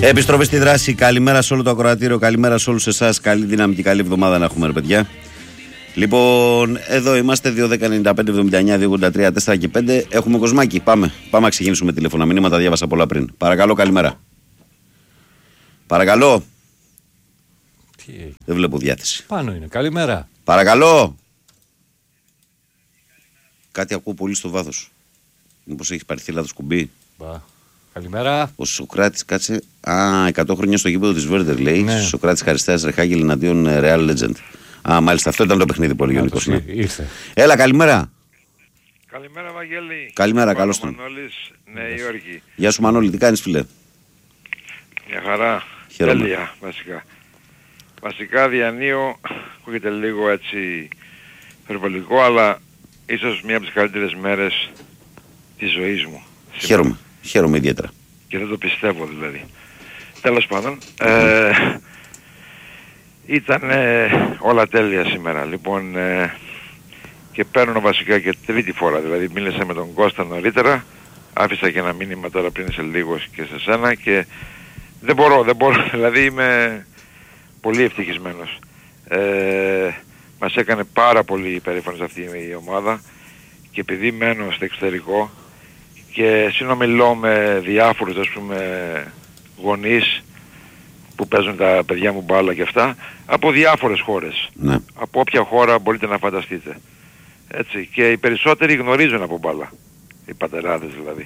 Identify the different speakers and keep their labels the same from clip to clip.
Speaker 1: Επιστροφή στη δράση. Καλημέρα σε όλο το ακροατήριο. Καλημέρα σε όλους εσάς. Καλή δύναμη και καλή εβδομάδα να έχουμε, ρε παιδιά. Λοιπόν, εδώ είμαστε 2-10-95-79-283-4 και 5. Έχουμε κοσμάκι. Πάμε να ξεκινήσουμε τηλέφωνα. Μηνύματα διάβασα πολλά πριν. Παρακαλώ, καλημέρα. Παρακαλώ. Δεν βλέπω διάθεση.
Speaker 2: Πάνω είναι. Καλημέρα.
Speaker 1: Παρακαλώ. Κάτι ακούω πολύ στο βάθος. Μήπως έχει πάρθει λάθος κουμπί.
Speaker 2: Καλημέρα.
Speaker 1: Ο Σοκράτης κάτσε. 100 χρόνια στο γήπεδο της Βέρντερ λέει.
Speaker 2: Ναι.
Speaker 1: Σοκράτης Χαριστέας Ρεχάγγελ εναντίον Real Legend. Μάλιστα, αυτό ήταν το παιχνίδι που έλεγε ο Νίκος.
Speaker 2: Ήρθε.
Speaker 1: Έλα, καλημέρα.
Speaker 3: Καλημέρα, Βαγγέλη.
Speaker 1: Καλημέρα, καλώς τον.
Speaker 3: Μανώλης, Νέα Υόρκη.
Speaker 1: Γεια σου, Μανώλη, τι κάνεις, φίλε?
Speaker 3: Μια χαρά.
Speaker 1: Χαίρομαι.
Speaker 3: Τέλεια, βασικά. Βασικά διανύω, ακούγεται λίγο έτσι υπερβολικό, αλλά ίσως μία από τις καλύτερες μέρες της ζωής μου.
Speaker 1: Χαίρομαι ιδιαίτερα.
Speaker 3: Και δεν το πιστεύω δηλαδή. Τέλος πάντων, ήταν όλα τέλεια σήμερα. Λοιπόν, και παίρνω βασικά και τρίτη φορά, δηλαδή μίλησα με τον Κώστα νωρίτερα, άφησα και ένα μήνυμα τώρα πριν σε λίγο και σε σένα και δεν μπορώ, δηλαδή είμαι πολύ ευτυχισμένος. Μας έκανε πάρα πολύ περήφανος αυτή η ομάδα και επειδή μένω στο εξωτερικό και συνομιλώ με διάφορους, ας πούμε, γονείς που παίζουν τα παιδιά μου μπάλα και αυτά, από διάφορες χώρες. Ναι. Από όποια χώρα μπορείτε να φανταστείτε. Έτσι. Και οι περισσότεροι γνωρίζουν από μπάλα. Οι πατεράδες δηλαδή.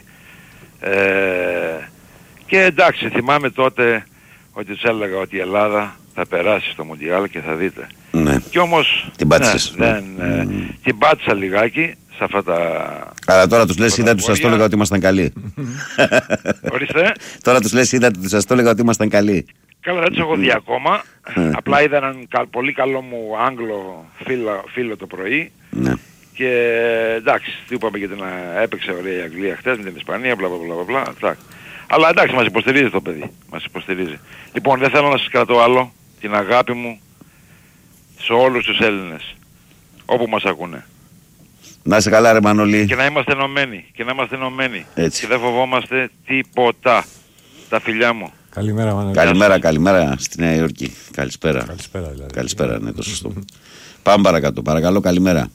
Speaker 3: Και εντάξει, θυμάμαι τότε ότι τους έλεγα ότι η Ελλάδα θα περάσει στο Μουντιάλ και θα δείτε. Ναι. Και όμως
Speaker 1: την πάτησες.
Speaker 3: Την πάτησα λιγάκι σε αυτά τα...
Speaker 1: Αλλά τώρα τους λες, είδα τους σας το έλεγα ότι ήμασταν καλοί.
Speaker 3: Ορίστε.
Speaker 1: Τώρα τους λες, είδα τους σας το έλεγα ότι ήμασταν καλοί.
Speaker 3: Καλά, δεν τους έχω δει ακόμα. Απλά είδα έναν πολύ καλό μου Άγγλο φίλο το πρωί. Ναι. Και εντάξει, τι είπαμε γιατί να έπαιξε ωραία η Αγγλία χτες με την Ισπανία, μπλα μπλα μπλα. Αλλά εντάξει, μας υποστηρίζει το παιδί. Μας υποστηρίζει. Λοιπόν, δεν θέλω να σας κρατώ άλλο. Την αγάπη μου σε όλους τους Έλληνες. Όπου μας ακούνε.
Speaker 1: Να είσαι καλά, ρε Μανώλη.
Speaker 3: Και να είμαστε ενωμένοι. Έτσι. Και δεν φοβόμαστε τίποτα. Τα φιλιά μου.
Speaker 2: Καλημέρα, Μανώλη.
Speaker 1: Καλημέρα στη Νέα Υόρκη. Καλησπέρα.
Speaker 2: Καλησπέρα, δηλαδή.
Speaker 1: Καλησπέρα, ναι, το σωστό. Πάμε παρακάτω. Παρακαλώ, καλημέρα.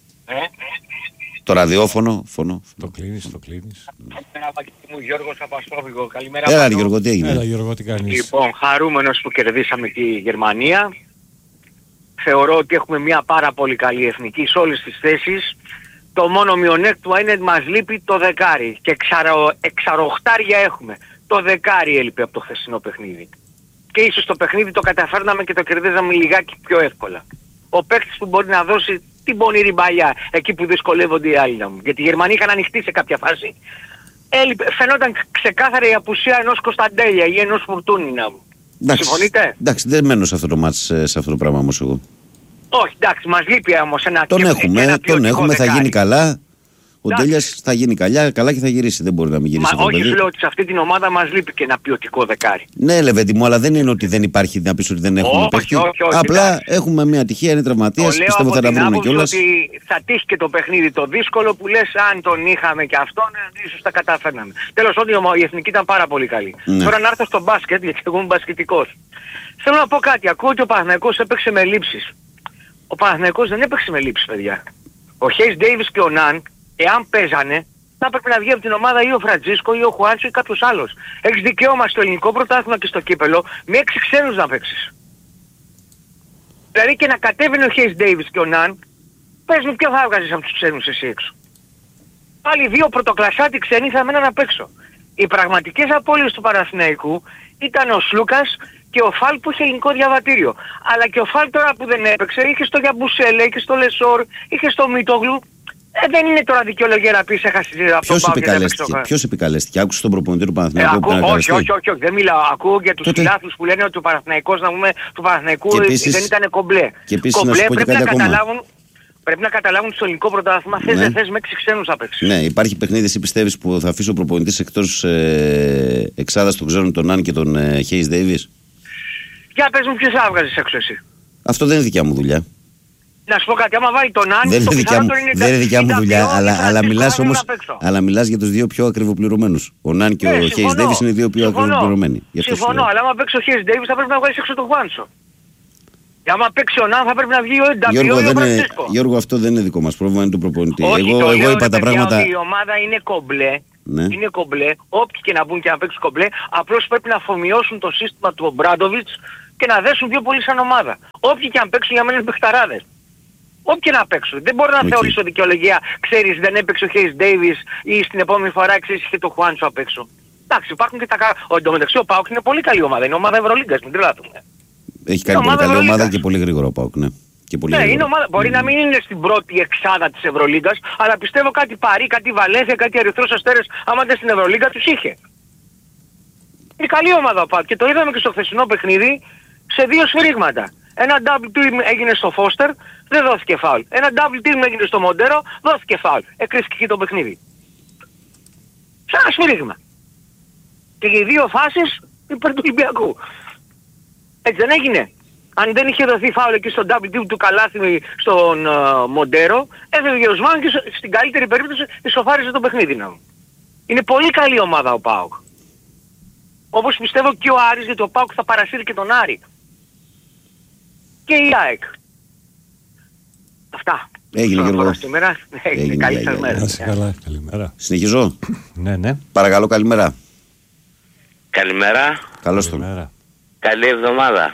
Speaker 1: Το ραδιόφωνο, φωνό.
Speaker 2: Το κλείνεις.
Speaker 4: Καλημέρα, μου Γιώργος Απαστρόφικο. Καλημέρα.
Speaker 1: Έλα, Γιώργο, τι έγινε?
Speaker 2: Έλα, Γιώργο, τι κάνεις?
Speaker 4: Λοιπόν, χαρούμενος που κερδίσαμε τη Γερμανία. Θεωρώ ότι έχουμε μια πάρα πολύ καλή εθνική σε όλες τις θέσεις. Το μόνο μειονέκτημα είναι ότι μας λείπει το δεκάρι. Και εξαροχτάρια έχουμε. Το δεκάρι έλειπε από το χθεσινό παιχνίδι. Και ίσως το παιχνίδι το καταφέρναμε και το κερδίζαμε λιγάκι πιο εύκολα. Ο παίκτης που μπορεί να δώσει την πονηρή μπαλιά εκεί που δυσκολεύονται οι άλλοι να μου. Γιατί οι Γερμανοί είχαν ανοιχτεί σε κάποια φάση. Φαινόταν ξεκάθαρα η απουσία ενός Κωνσταντέλια ή ενός Φουρτούνη να μου. Συμφωνείτε?
Speaker 1: Εντάξει, δεν μένω σε αυτό το μάτς, σε αυτό το πράγμα όμως εγώ.
Speaker 4: Όχι, εντάξει, μας λείπει όμως ένα
Speaker 1: τον έχουμε, θα γίνει καλά. Ο Ντέλιας θα γίνει καλά και θα γυρίσει. Δεν μπορεί να μην γυρίσει.
Speaker 4: Όχι, σου λέω ότι σε αυτή την ομάδα μας λείπει και ένα ποιοτικό δεκάρι.
Speaker 1: Ναι, Λεβέντη μου, αλλά δεν είναι ότι δεν υπάρχει να πεις ότι δεν έχουμε παίχτη. Απλά έχουμε μια ατυχία, είναι τραυματίας. Πιστεύω θα τα βρούμε κιόλας.
Speaker 4: Ότι θα τύχει και το παιχνίδι το δύσκολο που λες, αν τον είχαμε και αυτόν, ίσως τα καταφέρναμε. Τέλος πάντων, η εθνική ήταν πάρα πολύ καλή. Ναι. Τώρα να έρθω στο μπάσκετ, γιατί εγώ είμαι μπασκετικός. Θέλω να πω κάτι. Ακούω ότι ο Παναθηναϊκός έπαιξε με λήψεις. Ο Παναθηναϊκός δεν έπαιξε με λήψεις, παιδιά. Ο Χέις Ντέιβις και ο Ναν, εάν παίζανε, θα έπρεπε να βγει από την ομάδα ή ο Φραντζίσκο ή ο Χουάντσο ή κάποιος άλλος. Έχεις δικαίωμα στο ελληνικό πρωτάθλημα και στο κύπελο με 6 ξένους να παίξεις. Δηλαδή και να κατέβαινε ο Χέις Ντέιβις και ο Ναν, πες μου ποιο θα έβγαζες από τους ξένους εσύ έξω. Πάλι 2 πρωτοκλασσάτοι ξένοι θα μέναν απ' έξω. Οι πραγματικές απώλειες του Παναθηναϊκού ήταν ο Σλούκας και ο Φαλ που είχε ελληνικό διαβατήριο. Αλλά και ο Φαλ τώρα που δεν έπαιξε, είχε στο Γιαμπουσέλε, είχε στο Λεσόρ, είχε στο Μίτογλου. Δεν είναι τώρα δικαιολογία να πεις έχασες από τον Πάο.
Speaker 1: Ποιος επικαλέστηκε? Άκουσες τον προπονητή του Παναθηναϊκού που
Speaker 4: όχι, δεν μιλάω. Ακούω για τους φιλάθλους που λένε ότι ο Παναθηναϊκός, να πούμε, του Παναθηναϊκού δεν ήταν κομπλέ.
Speaker 1: Και επίσης να σου πω και κάτι ακόμα.
Speaker 4: Πρέπει να καταλάβουν στο ελληνικό πρωτάθλημα θες δεν θες με 6 ξένους απ' έξω.
Speaker 1: Ναι, υπάρχει παιχνίδι, εσύ πιστεύεις, που θα αφήσει ο προπονητής εκτός εξάδας των ξένων, τον Ναν και τον Χέις Ντέιβις?
Speaker 4: Για πες μου ποιος θα έβγαζες έξω εσύ.
Speaker 1: Αυτό δεν είναι δικιά μου δουλειά.
Speaker 4: Να σου πω κάτι, άμα βάλει τον Άννη,
Speaker 1: δεν είναι δικιά μου δουλειά, αλλά μιλάς για τους δύο πιο ακριβοπληρωμένους. Ο Νάν και ο Χέις Ντέιβις είναι οι δύο πιο ακριβοπληρωμένοι.
Speaker 4: Συμφωνώ, αλλά άμα παίξει ο Χέις Ντέιβις θα πρέπει να βγάλεις έξω τον Χουάντσο. Και άμα παίξει ο Νάν θα πρέπει να βγει ο Ενταπιό ή ο Φρανσίσκο.
Speaker 1: Γιώργο, αυτό δεν είναι δικό μας πρόβλημα, είναι του προπονητή.
Speaker 4: Εγώ είπα τα πράγματα. Η ομάδα είναι κομπλέ. Ναι. Είναι κομπλέ, όποιοι και να μπουν και να παίξουν κομπλέ, απλώς πρέπει να αφομοιώσουν το σύστημα του Ομπράντοβιτς και να δέσουν πιο πολύ σαν ομάδα. Όποιοι και αν παίξουν για μένα είναι παιχταράδες. Όποιοι και να παίξουν. Δεν μπορεί να θεωρήσω δικαιολογία, ξέρεις, δεν έπαιξε ο Χέις Ντέιβις ή στην επόμενη φορά ξέρεις είχε το Χουάντσο απ' έξω. Εντάξει, υπάρχουν και τα εντωμεταξύ ο ΠΑΟΚ είναι πολύ καλή ομάδα. Είναι ομάδα Ευρωλίγκας, μην τρελάθουμε.
Speaker 1: Έχει κάνει πολύ καλή ομάδα και πολύ γρήγορα ο ΠΑΟΚ, ναι.
Speaker 4: Ναι, είναι ομάδα. Μπορεί να μην είναι στην πρώτη εξάδα της Ευρωλίγκας, αλλά πιστεύω κάτι Παρί, κάτι Βαλένθια, κάτι Ερυθρός Αστέρας, άμα δεν στην Ευρωλίγκα τους είχε. Είναι καλή ομάδα ο ΠΑΟΚ και το είδαμε και στο χθεσινό παιχνίδι σε δύο σφυρίγματα. Ένα double team έγινε στο Φώστερ, δεν δόθηκε φάουλ. Ένα double team έγινε στο Μοντέρο, δόθηκε φάουλ. Εκκρίθηκε και το παιχνίδι. Σε ένα σφυρίγμα. Και οι δύο φάσεις υπέρ του Ολυμπιακού. Έτσι δεν έγινε? Αν δεν είχε δοθεί φάουλ εκεί στο double team του Καλάθι στον Μοντέρο, έφευγε ο Σμάν και στην καλύτερη περίπτωση ισοφάριζε το παιχνίδι να μου. Είναι πολύ καλή ομάδα ο ΠΑΟΚ. Όπως πιστεύω και ο Άρης, γιατί ο ΠΑΟΚ θα παρασύρει και τον Άρη. Και η ΑΕΚ. Αυτά.
Speaker 1: Έγινε Γιώργο.
Speaker 4: Έγινε. Καλή σας μέρα.
Speaker 2: Καλά, καλημέρα.
Speaker 1: Συνεχίζω.
Speaker 2: Ναι.
Speaker 1: Παρακαλώ, καλημέρα.
Speaker 5: Καλημέρα.
Speaker 1: Καλώς τον.
Speaker 5: Καλή εβδομάδα.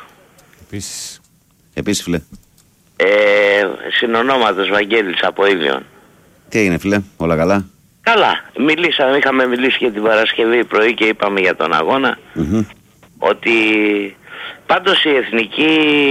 Speaker 2: Επίσης
Speaker 1: φίλε.
Speaker 5: Συνονόματος Βαγγέλης από Ήλιον.
Speaker 1: Τι έγινε φίλε, όλα καλά?
Speaker 5: Καλά, είχαμε μιλήσει για την Παρασκευή πρωί και είπαμε για τον αγώνα. Ότι πάντως η Εθνική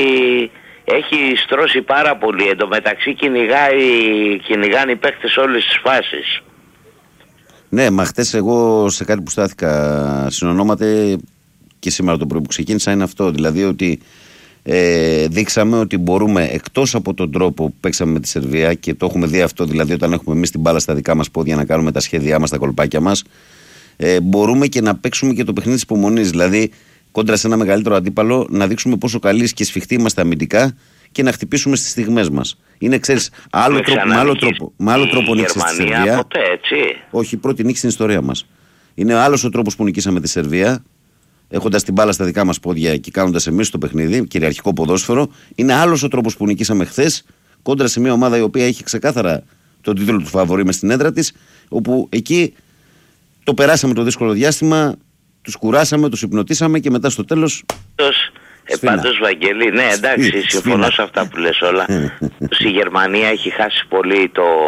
Speaker 5: έχει στρώσει πάρα πολύ. Εν τω μεταξύ κυνηγάνε οι παίχτες όλες τις φάσεις.
Speaker 1: Ναι, μα χτες εγώ σε κάτι που στάθηκα συνονόματε και σήμερα το πρωί που ξεκίνησα είναι αυτό. Δηλαδή ότι δείξαμε ότι μπορούμε, εκτός από τον τρόπο που παίξαμε με τη Σερβία, και το έχουμε δει αυτό, δηλαδή όταν έχουμε εμείς την μπάλα στα δικά μας πόδια να κάνουμε τα σχέδιά μας, τα κολπάκια μας, μπορούμε και να παίξουμε και το παιχνίδι της υπομονής. Δηλαδή κόντρα σε ένα μεγαλύτερο αντίπαλο να δείξουμε πόσο καλοί και σφιχτοί είμαστε αμυντικά και να χτυπήσουμε στις στιγμές μας. Είναι, ξέρεις, με άλλο τρόπο νίκησε στη Σερβία.
Speaker 5: Ποτέ, έτσι.
Speaker 1: Όχι, πρώτη νίκη στην ιστορία μας. Είναι άλλος ο τρόπος που νικήσαμε τη Σερβία, έχοντας την μπάλα στα δικά μας πόδια και κάνοντας εμείς το παιχνίδι, κυριαρχικό ποδόσφαιρο. Είναι άλλος ο τρόπος που νικήσαμε χθες, κόντρα σε μια ομάδα η οποία είχε ξεκάθαρα τον τίτλο του φαβορί μες στην έδρα της, όπου εκεί το περάσαμε το δύσκολο διάστημα, τους κουράσαμε, τους υπνοτίσαμε και μετά στο τέλος.
Speaker 5: Πάντως Βαγγέλη, ναι εντάξει, συμφωνώ σε αυτά που λες όλα. Η Γερμανία έχει χάσει πολύ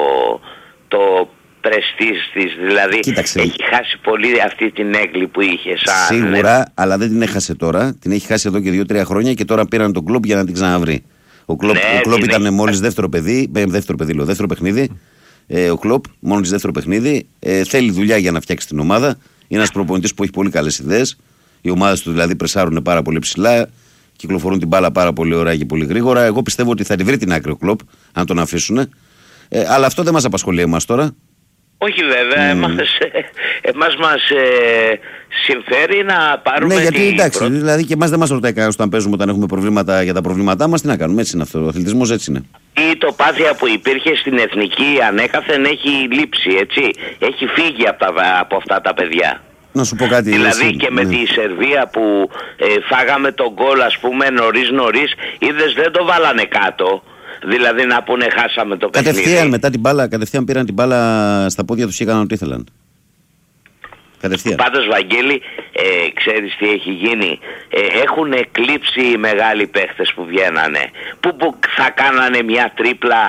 Speaker 5: το πρεστίζ της, δηλαδή
Speaker 1: κοίταξε,
Speaker 5: έχει χάσει πολύ αυτή την έγκλη που είχε σαν...
Speaker 1: Σίγουρα, αλλά δεν την έχασε τώρα, την έχει χάσει εδώ και 2-3 χρόνια και τώρα πήραν τον Κλοπ για να την ξαναβρει. Ο Κλοπ ήταν μόλις δεύτερο παιχνίδι. Ο Κλοπ, μόλις δεύτερο παιχνίδι. Θέλει δουλειά για να φτιάξει την ομάδα. Είναι ένας προπονητής που έχει πολύ καλές ιδέες. Οι ομάδες του δηλαδή πρεσάρουν πάρα πολύ ψηλά, κυκλοφορούν την μπάλα πάρα πολύ ωραία και πολύ γρήγορα. Εγώ πιστεύω ότι θα τη βρει την άκρη ο Κλοπ, αν τον αφήσουν. Αλλά αυτό δεν μας απασχολεί εμάς τώρα.
Speaker 5: Όχι βέβαια, εμάς μας συμφέρει να πάρουμε.
Speaker 1: Ναι, γιατί εντάξει, δηλαδή και εμάς δεν μας ρωτάει κανένας όταν παίζουμε, όταν έχουμε προβλήματα για τα προβλήματά μας, τι να κάνουμε, έτσι είναι αυτό. Ο αθλητισμός έτσι είναι.
Speaker 5: Η τοπάθεια που υπήρχε στην εθνική ανέκαθεν έχει λείψει, έτσι. Έχει φύγει από αυτά τα παιδιά.
Speaker 1: Να σου πω κάτι.
Speaker 5: Δηλαδή εσύ, και με τη Σερβία που φάγαμε τον γκολ, ας πούμε, νωρίς, είδες δεν το βάλανε κάτω. Δηλαδή να πούνε χάσαμε το παιχνίδι.
Speaker 1: Κατευθείαν μετά την μπάλα, κατευθείαν πήραν την μπάλα στα πόδια τους και έκαναν ό,τι ήθελαν. Κατευθείαν.
Speaker 5: Πάντως Βαγγέλη, ξέρεις τι έχει γίνει? Έχουν εκλείψει οι μεγάλοι παίχτες που βγαίνανε. Που θα κάνανε μια τρίπλα,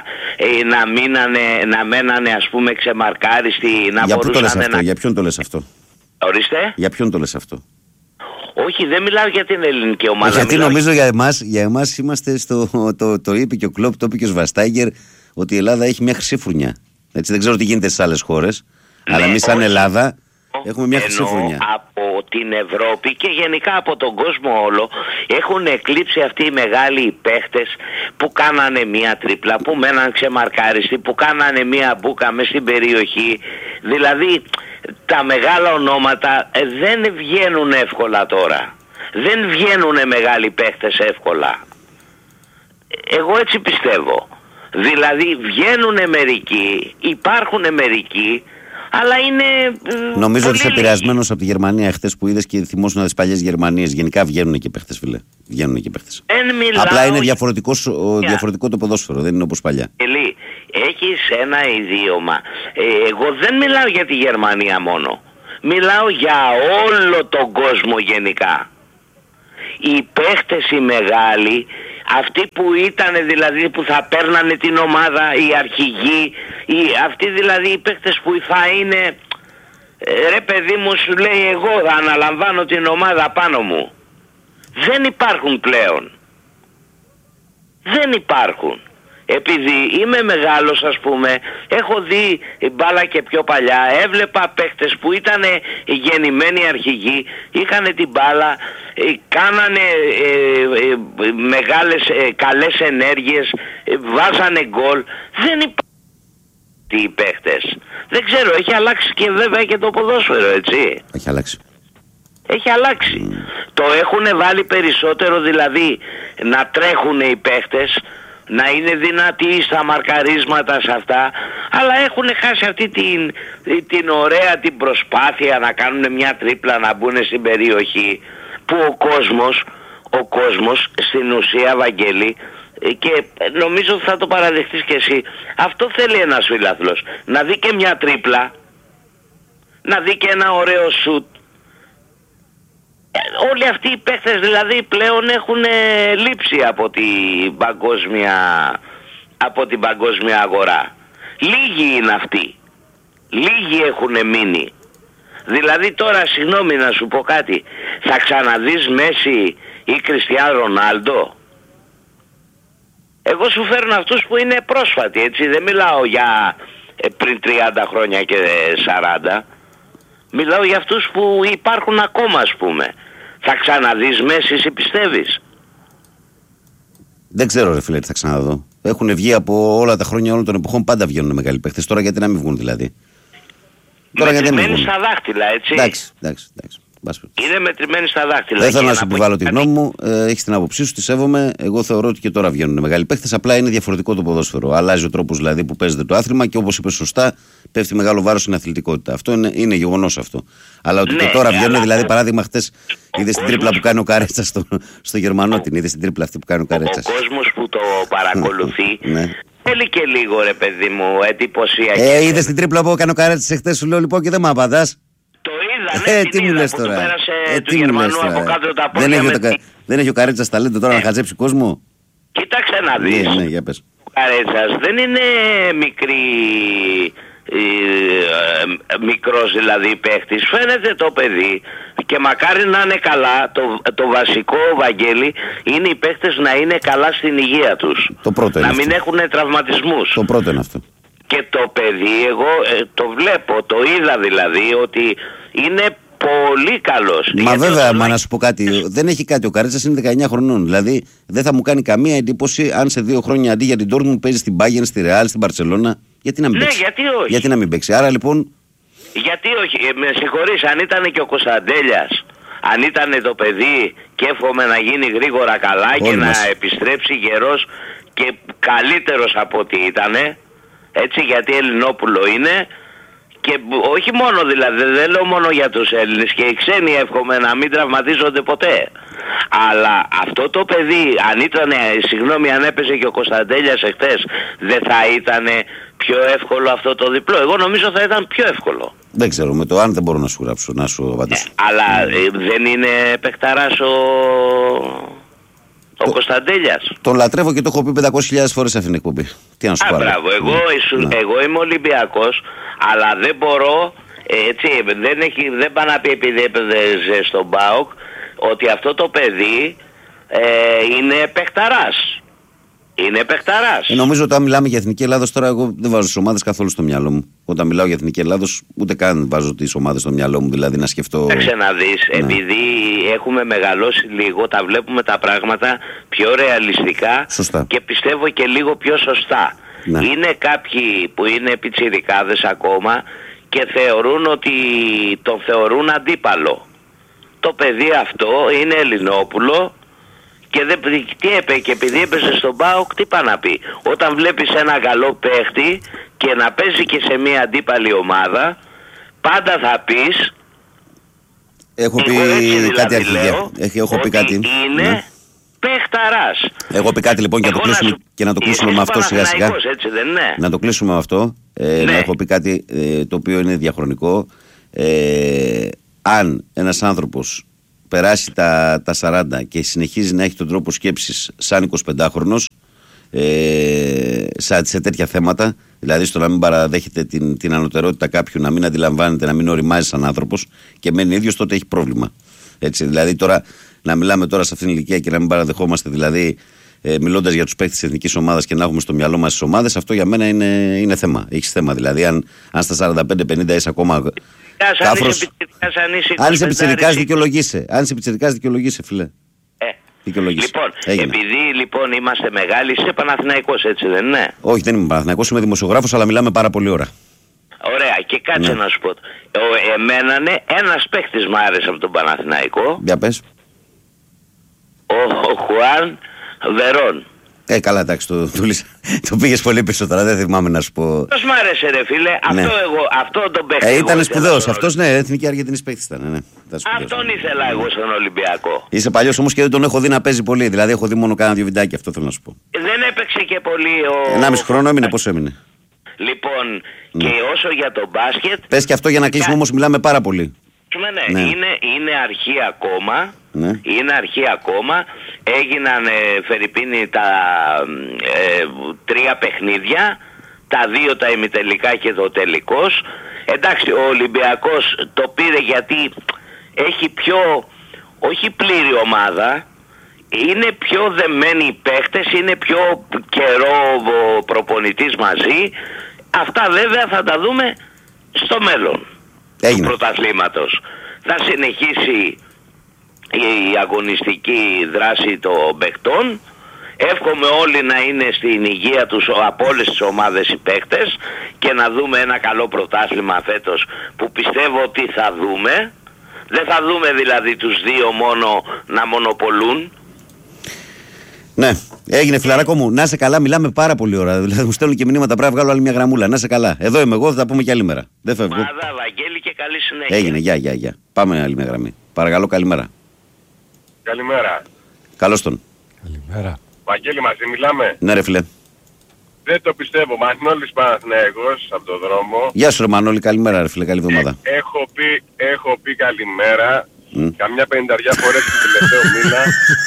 Speaker 5: να μένανε ας πούμε ξεμαρκάριστοι, να μπορούσαν να...
Speaker 1: Για ποιον το λες αυτό?
Speaker 5: Ορίστε.
Speaker 1: Για ποιον το λες αυτό?
Speaker 5: Όχι, δεν μιλάω για την ελληνική ομάδα.
Speaker 1: Γιατί νομίζω για εμάς είμαστε το είπε και ο Κλοπ, το είπε και ο Σβαστάγκερ, ότι η Ελλάδα έχει μια χρυσή φουρνιά. Έτσι, δεν ξέρω τι γίνεται στις άλλες χώρες, αλλά εμείς σαν Ελλάδα έχουμε μια χρυσή φουρνιά.
Speaker 5: Από την Ευρώπη και γενικά από τον κόσμο όλο έχουν εκλείψει αυτοί οι μεγάλοι παίχτες που κάνανε μια τρίπλα, που μέναν ξεμαρκάριστοι, που κάνανε μια μπούκα μες στην περιοχή. Δηλαδή τα μεγάλα ονόματα δεν βγαίνουν εύκολα τώρα. Δεν βγαίνουν μεγάλοι παίχτες εύκολα. Εγώ έτσι πιστεύω. Δηλαδή βγαίνουν μερικοί, υπάρχουν μερικοί, αλλά είναι.
Speaker 1: Νομίζω ότι είσαι επηρεασμένος από τη Γερμανία χτες που είδες και θυμόσουν τις παλιές Γερμανίες. Γενικά βγαίνουν και παίχτες, φίλε. Βγαίνουν και παίχτες. Απλά είναι διαφορετικό το ποδόσφαιρο, δεν είναι όπως παλιά.
Speaker 5: Έχεις ένα ιδίωμα. Εγώ δεν μιλάω για τη Γερμανία μόνο. Μιλάω για όλο τον κόσμο γενικά. Οι παίχτες οι μεγάλοι, αυτοί που ήταν δηλαδή που θα παίρνανε την ομάδα, οι αρχηγοί, αυτοί δηλαδή οι παίχτες που θα είναι, ρε παιδί μου, σου λέει εγώ θα αναλαμβάνω την ομάδα πάνω μου. Δεν υπάρχουν πλέον. Δεν υπάρχουν. Επειδή είμαι μεγάλος, ας πούμε, έχω δει μπάλα και πιο παλιά, έβλεπα παίχτες που ήταν γεννημένοι αρχηγοί, είχαν την μπάλα, κάνανε μεγάλες καλές ενέργειες, βάζανε γκολ. Δεν υπάρχουν οι παίχτες. Δεν ξέρω, έχει αλλάξει και βέβαια και το ποδόσφαιρο, έτσι.
Speaker 1: Έχει αλλάξει.
Speaker 5: Έχει αλλάξει. Το έχουν βάλει περισσότερο δηλαδή να τρέχουν οι παίχτες, να είναι δυνατοί στα μαρκαρίσματα σε αυτά, αλλά έχουν χάσει αυτή την ωραία την προσπάθεια να κάνουν μια τρίπλα, να μπουν στην περιοχή, που ο κόσμος στην ουσία, Βαγγέλη, και νομίζω ότι θα το παραδεχτείς και εσύ, αυτό θέλει ένας φιλάθλος, να δει και μια τρίπλα, να δει και ένα ωραίο σουτ. Όλοι αυτοί οι παίχτες δηλαδή πλέον έχουν λείψει από την παγκόσμια αγορά. Λίγοι είναι αυτοί. Λίγοι έχουν μείνει. Δηλαδή τώρα, συγγνώμη να σου πω κάτι, θα ξαναδείς Μέση ή Κριστιάνο Ρονάλντο? Εγώ σου φέρνω αυτούς που είναι πρόσφατοι, έτσι, δεν μιλάω για πριν 30 χρόνια και 40. Μιλάω για αυτούς που υπάρχουν ακόμα, ας πούμε. Θα ξαναδείς Μέση, εσύ πιστεύεις?
Speaker 1: Δεν ξέρω, ρε φίλε, τι θα ξαναδώ. Έχουν βγει από όλα τα χρόνια όλων των εποχών, πάντα βγαίνουν μεγάλοι παίχτες. Τώρα γιατί να μην βγουν δηλαδή? Τώρα γιατί να μην βγουν?
Speaker 5: Στα δάχτυλα, έτσι.
Speaker 1: Εντάξει.
Speaker 5: Είναι μετρημένοι στα δάχτυλα.
Speaker 1: Δεν θέλω να σου επιβάλλω τη γνώμη μου. Έχεις την άποψή σου, τη σέβομαι. Εγώ θεωρώ ότι και τώρα βγαίνουν μεγάλοι παίχτες. Απλά είναι διαφορετικό το ποδόσφαιρο. Αλλάζει ο τρόπος δηλαδή που παίζεται το άθλημα και όπως είπες σωστά, πέφτει μεγάλο βάρος στην αθλητικότητα. Αυτό είναι γεγονός αυτό. Αλλά ότι και τώρα βγαίνουν, δηλαδή, παράδειγμα, χτες είδες την τρίπλα που κάνει ο Καρέτσας στο Γερμανό, την είδες την τρίπλα αυτή που κάνει ο Καρέτσας?
Speaker 5: Ο κόσμος που το παρακολουθεί. Θέλει και λίγο, ρε παιδί μου, εντυπωσιακή.
Speaker 1: Είδες την τρίπλα που έκανε ο Καρέτσας χτες, σου λέω λοιπόν, και δεν μ' απαντάς?
Speaker 5: Το είδα, ναι,
Speaker 1: τι μου λες τώρα?
Speaker 5: Του Γερμανού από κάτω τα πόδια.
Speaker 1: Δεν έχει ο Καρέτσας ταλέντο τώρα να χαζέψει κόσμο?
Speaker 5: Κοίταξε να δεις.
Speaker 1: Ναι, για πες.
Speaker 5: Ο Καρέτσας δεν είναι μικρός δηλαδή παίχτης. Φαίνεται το παιδί και μακάρι να είναι καλά. Το βασικό, Βαγγέλη, είναι οι παίχτες να είναι καλά στην υγεία τους.
Speaker 1: Το πρώτο είναι
Speaker 5: να
Speaker 1: αυτό.
Speaker 5: μην έχουν τραυματισμούς.
Speaker 1: Το πρώτο είναι αυτό.
Speaker 5: Και το παιδί, εγώ το βλέπω, το είδα δηλαδή, ότι είναι πολύ καλός.
Speaker 1: Μα βέβαια, μα να σου πω κάτι, δεν έχει κάτι. Ο Καρέτσας είναι 19 χρονών. Δηλαδή δεν θα μου κάνει καμία εντύπωση αν σε 2 χρόνια αντί για την Dortmund παίζει στην Bayern, στη Real, στην Barcelona. Γιατί να μην παίξει?
Speaker 5: Γιατί όχι?
Speaker 1: Γιατί να μην παίξει? Άρα λοιπόν.
Speaker 5: Γιατί όχι? Με συγχωρείς, αν ήταν και ο Κωνσταντέλιας, αν ήταν το παιδί και εύχομαι να γίνει γρήγορα καλά όλοι και μας να επιστρέψει γερός και καλύτερος από ό,τι ήτανε. Έτσι, γιατί Ελληνόπουλο είναι, και όχι μόνο δηλαδή, δεν λέω μόνο για τους Έλληνες, και οι ξένοι εύχομαι να μην τραυματίζονται ποτέ. Αλλά αυτό το παιδί, αν ήταν, συγγνώμη, αν έπαιζε και ο Κωνσταντέλιας εχθές, δεν θα ήταν πιο εύκολο αυτό το διπλό? Εγώ νομίζω θα ήταν πιο εύκολο.
Speaker 1: Δεν ξέρω, με το αν δεν μπορώ να σου γράψω, να σου απαντήσω.
Speaker 5: Αλλά δεν είναι παιχταράς ο Κωνσταντέλιας? Τον
Speaker 1: λατρεύω και το έχω πει 500.000 φορές αυτήν την εκπομπή. Τι να σου πάρω.
Speaker 5: Μπράβο, εγώ είμαι Ολυμπιακός, αλλά δεν μπορώ, έτσι, δεν πάει να πει επειδή έπαιζε στον ΠΑΟΚ ότι αυτό το παιδί είναι παιχταράς. Είναι παιχταράς.
Speaker 1: Νομίζω ότι όταν μιλάμε για Εθνική Ελλάδος, τώρα εγώ δεν βάζω τις ομάδες καθόλου στο μυαλό μου. Όταν μιλάω για Εθνική Ελλάδος, ούτε καν βάζω τις ομάδες στο μυαλό μου, δηλαδή να σκεφτώ.
Speaker 5: Να δεις, επειδή έχουμε μεγαλώσει λίγο, τα βλέπουμε τα πράγματα πιο ρεαλιστικά.
Speaker 1: Σωστά.
Speaker 5: Και πιστεύω και λίγο πιο σωστά. Ναι. Είναι κάποιοι που είναι πιτσιρικάδες ακόμα και θεωρούν ότι τον θεωρούν αντίπαλο. Το παιδί αυτό είναι Ελληνόπουλο Και τι έπαιξε, και επειδή έπαιζε στον ΠΑΟΚ, τι πάει να πει. Όταν βλέπεις ένα καλό παίχτη και να παίζει και σε μια αντίπαλη ομάδα, πάντα θα πεις.
Speaker 1: Έχω πει κάτι αρχηγέ. Έχω πει κάτι.
Speaker 5: Είναι παιχταράς.
Speaker 1: Έχω πει κάτι λοιπόν και να το κλείσουμε με αυτό σιγά σιγά.
Speaker 5: Έτσι δεν είναι?
Speaker 1: Να το κλείσουμε με αυτό. Να έχω πει κάτι το οποίο είναι διαχρονικό. Αν ένας άνθρωπος περάσει τα 40 και συνεχίζει να έχει τον τρόπο σκέψης σαν 25χρονος σε τέτοια θέματα, δηλαδή στο να μην παραδέχεται την ανωτερότητα κάποιου, να μην αντιλαμβάνεται, να μην οριμάζει σαν άνθρωπος και μένει ίδιος, τότε έχει πρόβλημα. Έτσι, δηλαδή τώρα να μιλάμε τώρα σε αυτήν την ηλικία και να μην παραδεχόμαστε, δηλαδή μιλώντας για τους παίκτες της εθνικής ομάδας και να έχουμε στο μυαλό μας τις ομάδες, αυτό για μένα είναι θέμα. Έχεις θέμα, δηλαδή αν στα 45-50 είσαι ακόμα κάφρος. Αν είσαι πιτσιρικάς δικαιολογείσαι, φίλε.
Speaker 5: Λοιπόν, επειδή λοιπόν είμαστε μεγάλοι, είσαι Παναθηναϊκός, έτσι δεν είναι?
Speaker 1: Όχι, δεν είμαι Παναθηναϊκός, είμαι δημοσιογράφος, αλλά μιλάμε πάρα πολύ ώρα.
Speaker 5: Ωραία, και κάτσε να σου πω. Εμένα ένας παίχτης μου άρεσε από τον Παναθηναϊκό.
Speaker 1: Για πες.
Speaker 5: Ο Χουάν Βερόν.
Speaker 1: Καλά, εντάξει, το πήγες πολύ πίσω τώρα, δεν θυμάμαι να σου πω.
Speaker 5: Πώς μ' άρεσε ρε φίλε, αυτό τον παίχτη.
Speaker 1: Ήταν σπουδαίος, αυτός εθνική Αργεντινής παίχτης ήταν.
Speaker 5: Αυτόν ήθελα εγώ στον Ολυμπιακό.
Speaker 1: Είσαι παλιός όμως και δεν τον έχω δει να παίζει πολύ, δηλαδή έχω δει μόνο κάνα 2 βιντεάκια, αυτό θέλω να σου πω.
Speaker 5: Δεν έπαιξε και πολύ
Speaker 1: 1,5 χρόνο έμεινε, πώς έμεινε?
Speaker 5: Λοιπόν, και όσο για το μπάσκετ.
Speaker 1: Πες και αυτό για να κλείσουμε, όμως μιλάμε πάρα πολύ.
Speaker 5: Ναι. Είναι αρχή ακόμα. Είναι αρχή ακόμα. Έγιναν φερειπίνοι τα 3 παιχνίδια, τα 2 τα ημιτελικά και το τελικός. Εντάξει, ο Ολυμπιακός το πήρε γιατί έχει πιο, όχι πλήρη ομάδα, είναι πιο δεμένοι οι παίχτες, είναι πιο καιρό ο προπονητής μαζί. Αυτά βέβαια θα τα δούμε στο μέλλον του πρωταθλήματος. Θα συνεχίσει η αγωνιστική δράση των παιχτών. Εύχομαι όλοι να είναι στην υγεία τους από όλες τις ομάδες οι παίκτες και να δούμε ένα καλό πρωτάθλημα φέτος, που πιστεύω ότι θα δούμε. Δεν θα δούμε δηλαδή τους 2 μόνο να μονοπολούν.
Speaker 1: Ναι, έγινε φιλαράκο μου. Να είσαι καλά, μιλάμε πάρα πολύ ώρα. Δηλαδή μου στέλνουν και μηνύματα, πρέπει να βγάλω άλλη μια γραμμούλα. Να είσαι καλά. Εδώ είμαι εγώ, θα τα πούμε και άλλη μέρα. Δεν φεύγω.
Speaker 5: Μάδα, Βαγγέλη, και καλή συνέχεια.
Speaker 1: Έγινε, γεια. Πάμε άλλη μια γραμμή. Παρακαλώ, καλημέρα.
Speaker 6: Καλημέρα.
Speaker 1: Καλώς τον.
Speaker 2: Καλημέρα.
Speaker 6: Βαγγέλη, μαζί μιλάμε?
Speaker 1: Ναι ρε φίλε.
Speaker 6: Δεν το πιστεύω. Μανώλης Παναθηναϊκός από το δρόμο.
Speaker 1: Γεια σου ρε Μανώλη, καλημέρα ρε φίλε, καλή εβδομάδα.
Speaker 6: Έχω πει καλημέρα καμιά 50 φορές την τελευταίο μήνα.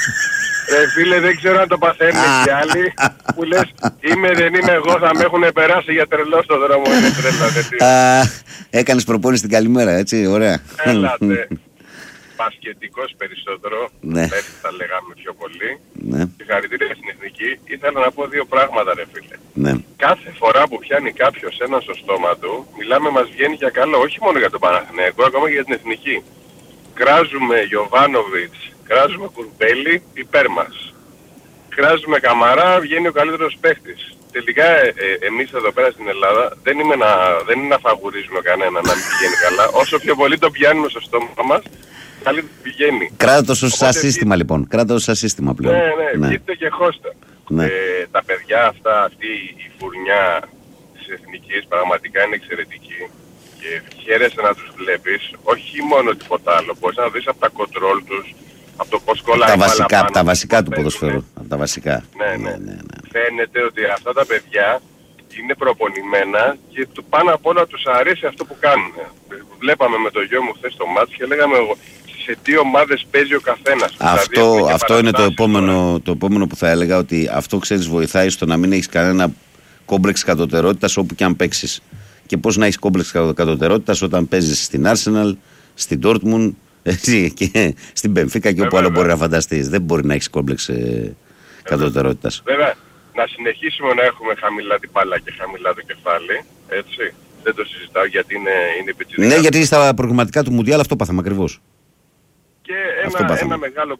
Speaker 6: Ρε φίλε, δεν ξέρω αν το παθαίνουν και άλλοι που λες είμαι δεν είμαι εγώ, θα με έχουν περάσει για τρελό στο δρόμο. Είναι τρέλα,
Speaker 1: έκανες προπόνηση την καλημέρα, έτσι, ωραία.
Speaker 6: Έλατε. Πασχετικός περισσότερο,
Speaker 1: ναι.
Speaker 6: Έτσι θα λέγαμε πιο πολύ.
Speaker 1: Ναι.
Speaker 6: Συγχαρητήρια στην Εθνική. Ήθελα να πω 2 πράγματα ρε φίλε.
Speaker 1: Ναι.
Speaker 6: Κάθε φορά που πιάνει κάποιος ένα στο στόμα του, μιλάμε, μας βγαίνει για καλό, όχι μόνο για τον Παναθηναϊκό, ακόμα και για την Εθνική. Κράζουμε Γιοβάνοβιτς, κράζουμε Κουρμπέλη, υπέρ μας. Κράζουμε Καμαρά, βγαίνει ο καλύτερος παίχτης. Τελικά εμείς εδώ πέρα στην Ελλάδα δεν είναι να φαγουρίζουμε κανένα να μην πηγαίνει καλά. Όσο πιο πολύ το πιάνουμε στο στόμα μας, καλύτερα πηγαίνει.
Speaker 1: Κράτα το σαν σύστημα λοιπόν. Κράτα το σαν σύστημα πλέον.
Speaker 6: Ναι, βγείτε και χώστα.
Speaker 1: Ναι.
Speaker 6: Τα παιδιά αυτή η φουρνιά της Εθνικής πραγματικά είναι εξαιρετική. Και χαίρεσαι να τους βλέπεις, όχι μόνο τίποτα άλλο. Μπορείς να δεις από τα κοντρόλ τους, από το πώς κολλάει
Speaker 1: από τα βασικά του ποδοσφαίρου. Από τα βασικά.
Speaker 6: Ναι. Φαίνεται ότι αυτά τα παιδιά είναι προπονημένα και πάνω απ' όλα τους αρέσει αυτό που κάνουν. Βλέπαμε με το γιο μου χθες το μάτς και λέγαμε σε τι ομάδες παίζει ο καθένας.
Speaker 1: Αυτό είναι το επόμενο που θα έλεγα, ότι αυτό ξέρεις βοηθάει στο να μην έχεις κανένα κόμπλεξ κατωτερότητας όπου και αν παίξεις. Και πώς να έχεις κόμπλεξ κατωτερότητας όταν παίζεις στην Arsenal, στην Dortmund, και στην Μπενφίκα και όπου άλλο μπορεί να φανταστείς. Δεν μπορεί να έχεις κόμπλεξ κατωτερότητας.
Speaker 6: Βέβαια, να συνεχίσουμε να έχουμε χαμηλά την μπάλα και χαμηλά το κεφάλι, έτσι. Δεν το συζητάω γιατί είναι πιτσιρικά.
Speaker 1: Ναι, γιατί στα προγραμματικά του Μουντιάλ αυτό πάθαμε ακριβώς.
Speaker 6: Και ένα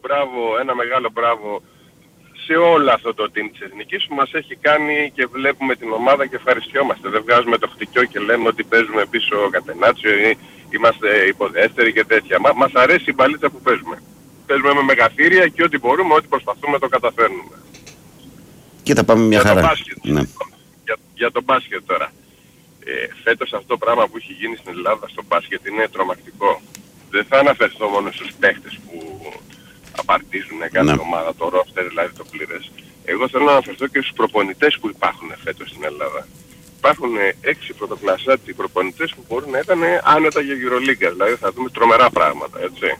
Speaker 6: μεγάλο μπράβο σε όλο αυτό το team της Εθνικής που μας έχει κάνει και βλέπουμε την ομάδα και ευχαριστιόμαστε. Δεν βγάζουμε το χτυκιό και λέμε ότι παίζουμε πίσω κατενάτσιο ή είμαστε υποδέστεροι και τέτοια. Μας αρέσει η μπαλίτσα που παίζουμε. παίζουμε με μεγαθύρια και ό,τι μπορούμε, ό,τι προσπαθούμε το καταφέρνουμε.
Speaker 1: Και τα πάμε μια χαρά.
Speaker 6: Το μπάσκετ,
Speaker 1: ναι.
Speaker 6: για το μπάσκετ τώρα. Φέτος αυτό το πράγμα που έχει γίνει στην Ελλάδα στο μπάσκετ είναι τρομακτικό. Δεν θα αναφερθώ μόνο στους παίχτες που απαρτίζουν κάθε ομάδα, το ρόστερ δηλαδή το πλήρες. Εγώ θέλω να αναφερθώ και στους προπονητές που υπάρχουν φέτος στην Ελλάδα. Υπάρχουν 6 πρωτοκλασσάτοι προπονητές που μπορούν να ήταν άνετα για Euroliga, δηλαδή θα δούμε τρομερά πράγματα, έτσι.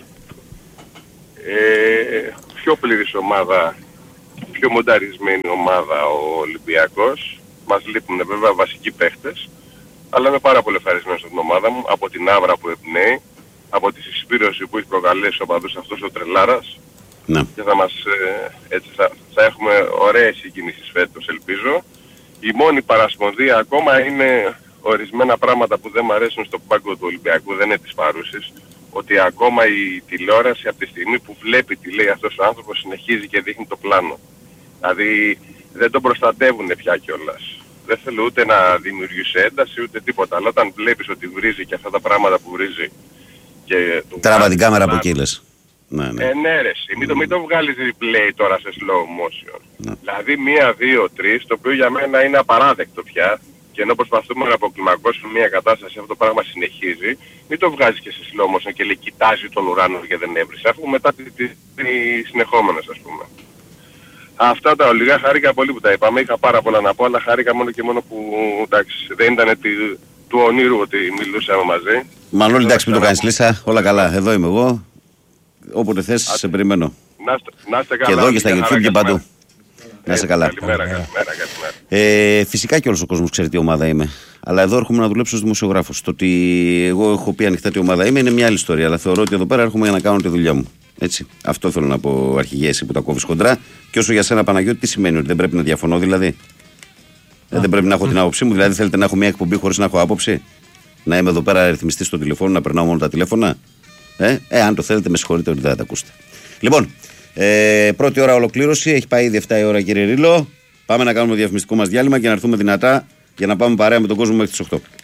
Speaker 6: Πιο πλήρης ομάδα, πιο μονταρισμένη ομάδα ο Ολυμπιακός. Μας λείπουν βέβαια βασικοί παίχτες, αλλά είμαι πάρα πολύ ευχαριστημένος στην ομάδα μου, από την άβρα που εμπνέει, από τη συσπήρωση που έχει προκαλέσει στους οπαδούς αυτός ο τρελάρας. Ναι. Και θα μας, έτσι, θα έχουμε ωραίες συγκινήσεις φέτος, ελπίζω. Η μόνη παρασπονδία ακόμα είναι ορισμένα πράγματα που δεν μου αρέσουν στον πάγκο του Ολυμπιακού, δεν είναι της παρούσης, ότι ακόμα η τηλεόραση από τη στιγμή που βλέπει τι λέει αυτός ο άνθρωπος συνεχίζει και δείχνει το πλάνο. Δηλαδή δεν τον προστατεύουν πια κιόλας. Δεν θέλω ούτε να δημιουργήσει ένταση ούτε τίποτα, αλλά όταν βλέπεις ότι βρίζει και αυτά τα πράγματα που βρίζει και...
Speaker 1: Τράβα την κάμερα από εκεί λες. Ναι, ναι.
Speaker 6: Ναι ρε, μην το βγάλεις replay τώρα σε slow motion. Ναι. Δηλαδή 1, 2, 3, το οποίο για μένα είναι απαράδεκτο πια, και ενώ προσπαθούμε να αποκλιμακώσουμε μια κατάσταση, αυτό το πράγμα συνεχίζει, μην το βγάζεις και σε slow motion και λέει κοιτάζει τον ουράνο και δεν έβρισε, αφού μετά τις συνεχόμενες ας πούμε. Αυτά τα ολιγά, χάρηκα πολύ που τα είπαμε, είχα πάρα πολλά να πω, αλλά χάρηκα μόνο και μόνο που εντάξει, δεν ήταν του ονείρου ότι μιλούσαμε μαζί.
Speaker 1: Μανώλη, εντάξει, μην το κάνεις Λίσσα, όλα καλά, εδώ είμαι εγώ, όποτε θες σε περιμένω.
Speaker 6: Να είστε καλά.
Speaker 1: Και εδώ και στα YouTube και παντού. Να είστε καλά.
Speaker 6: Καλημέρα.
Speaker 1: Φυσικά και όλος ο κόσμος ξέρει τι ομάδα είμαι. Αλλά εδώ έρχομαι να δουλέψω ως δημοσιογράφος. Το ότι εγώ έχω πει ανοιχτά τι ομάδα είμαι είναι μια άλλη ιστορία. Αλλά θεωρώ ότι εδώ πέρα έρχομαι για να κάνω τη δουλειά μου. Έτσι. Αυτό θέλω να πω, αρχηγέ, εσύ που τα κόβεις χοντρά. Και όσο για σένα, Παναγιώτη, τι σημαίνει, ότι δεν πρέπει να διαφωνώ δηλαδή? Δεν πρέπει να έχω την άποψή μου? Δηλαδή θέλετε να έχω μια εκπομπή χωρίς να έχω άποψη? Να είμαι εδώ πέρα ρυθμιστής στο τηλεφώνο, να περνάω μόνο τα τηλέφωνα? Αν το θέλετε, με συγχωρείτε ότι δεν θα τα ακούσετε. Λοιπόν, πρώτη ώρα ολοκλήρωση. Έχει πάει ήδη 7 η ώρα, κύριε Ρήλο. Πάμε να κάνουμε διαφημιστικό μας διάλειμμα και να έρθουμε δυνατά για να πάμε παρέα με τον κόσμο μέχρι τις 8.